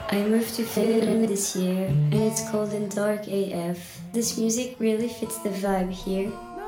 I moved to Finland this year, and it's cold and dark AF. This music really fits the vibe here.